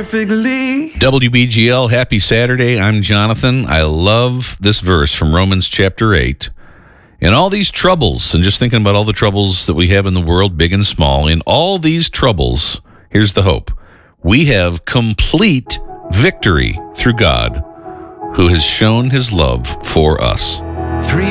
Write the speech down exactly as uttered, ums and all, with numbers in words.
perfectly. W B G L, happy Saturday. I'm Jonathan. I love this verse from Romans chapter eight. In all these troubles, and just thinking about all the troubles that we have in the world, big and small, in all these troubles, here's the hope. We have complete victory through God, who has shown his love for us. Three